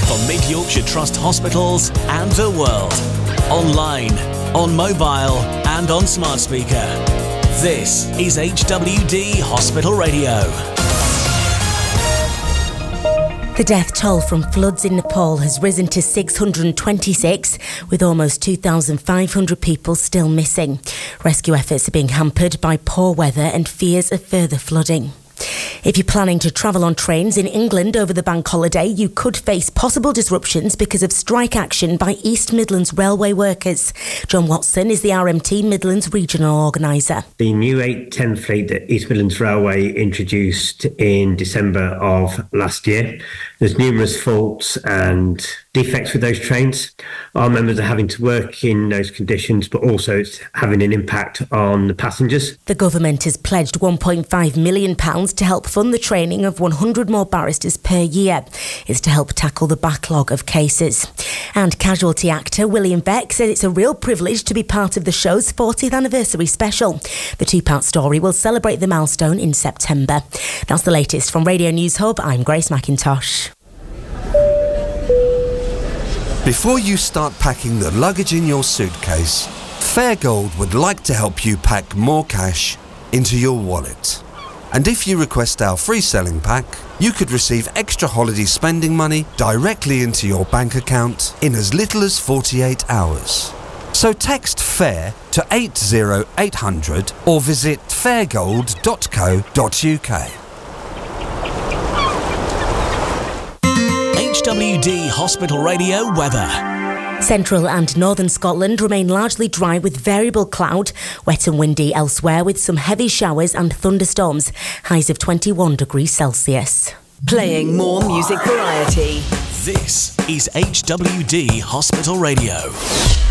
for Mid Yorkshire Trust hospitals and the world. Online, on mobile and on smart speaker. This is HWD Hospital Radio. The death toll from floods in Nepal has risen to 626, with almost 2,500 people still missing. Rescue efforts are being hampered by poor weather and fears of further flooding. If you're planning to travel on trains in England over the bank holiday, you could face possible disruptions because of strike action by East Midlands railway workers. John Watson is the RMT Midlands regional organiser. The new 810 fleet that East Midlands Railway introduced in December of last year, there's numerous faults and defects with those trains. Our members are having to work in those conditions, but also it's having an impact on the passengers. The government has pledged £1.5 million to help fund the training of 100 more barristers per year. It's to help tackle the backlog of cases. And casualty actor William Beck says it's a real privilege to be part of the show's 40th anniversary special. The two-part story will celebrate the milestone in September. That's the latest from Radio News Hub. I'm Grace McIntosh. Before you start packing the luggage in your suitcase, Fairgold would like to help you pack more cash into your wallet. And if you request our free selling pack, you could receive extra holiday spending money directly into your bank account in as little as 48 hours. So text FAIR to 80800 or visit fairgold.co.uk. HWD Hospital Radio weather. Central and northern Scotland remain largely dry with variable cloud, wet and windy elsewhere with some heavy showers and thunderstorms, highs of 21 degrees Celsius. Playing more music variety. This is HWD Hospital Radio.